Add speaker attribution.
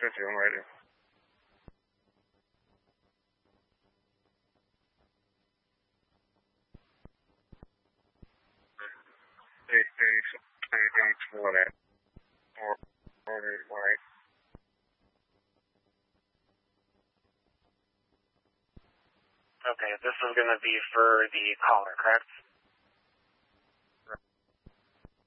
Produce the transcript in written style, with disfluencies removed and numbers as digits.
Speaker 1: 50, I'm ready. Anything for that. Or right.
Speaker 2: Okay, this is going to be for the caller, correct?